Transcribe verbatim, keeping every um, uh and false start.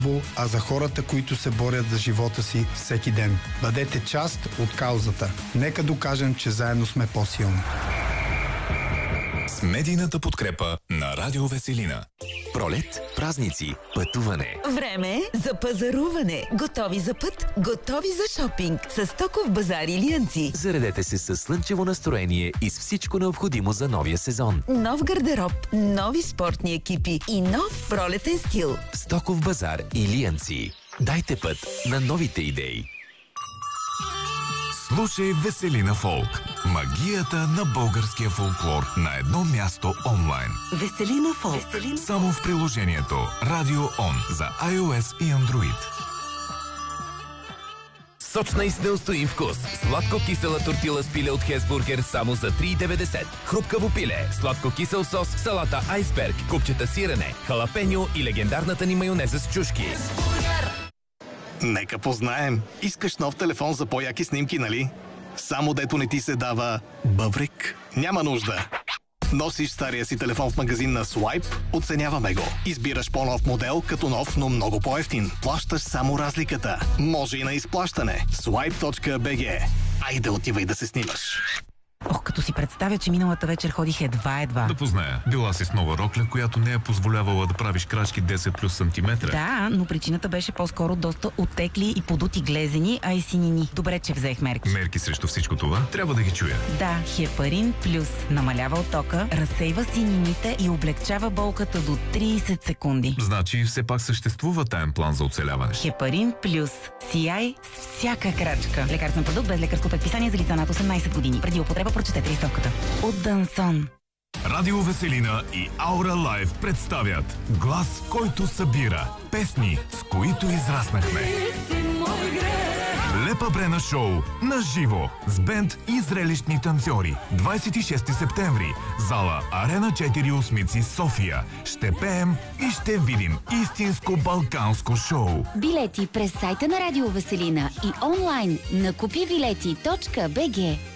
а за хората, които се борят за живота си всеки ден. Бъдете част от каузата. Нека докажем, че заедно сме по-силни. С медийната подкрепа на Радио Веселина. Пролет, празници, пътуване. Време за пазаруване. Готови за път, готови за шопинг. С Стоков базар Илиянци. Заредете се с слънчево настроение и с всичко необходимо за новия сезон. Нов гардероб, нови спортни екипи и нов пролетен стил. Стоков базар Илиянци. Дайте път на новите идеи. Слушай Веселина Фолк. Магията на българския фолклор на едно място онлайн. Веселина Фолк. Веселина. Само в приложението Радио Он за iOS и Android. Сочна и с неустоим вкус. Сладко-кисела тортила с пиле от Хесбургер само за три деветдесет. Хрупкаво пиле, сладко-кисел сос, салата айсберг, купчета сирене, халапеньо и легендарната ни майонеза с чушки. Нека познаем. Искаш нов телефон за по-яки снимки, нали? Само дето не ти се дава бъбрик? Няма нужда. Носиш стария си телефон в магазин на Swipe, оценяваме го. Избираш по-нов модел, като нов, но много по-евтин. Плащаш само разликата. Може и на изплащане. Swipe точка би джи. Айде отивай да се снимаш. Ох, като си представя, че миналата вечер ходих едва-едва. Да позная. Била си с нова рокля, която не е позволявала да правиш крачки десет плюс сантиметра. Да, но причината беше по-скоро доста оттекли и подути глезени, а и синини. Добре, че взех мерки. Мерки срещу всичко това? Трябва да ги чуя. Да, Хепарин Плюс намалява оттока, разсейва синините и облегчава болката до трийсет секунди. Значи все пак съществува таен план за оцеляване. Хепарин Плюс. Сияй с всяка крачка. Лекарствен продукт без лекарско предписание за лица над осемнайсет години. Преди употреба прочетете листовката. От Дансон. Радио Веселина и Аура Лайв представят глас, който събира. Песни, с които израснахме. Лепа Брена шоу на живо с бенд и зрелищни танцори. двайсет и шести септември. Зала Арена четири Осмици, София. Ще пеем и ще видим истинско балканско шоу. Билети през сайта на Радио Веселина и онлайн на купи билети точка би джи.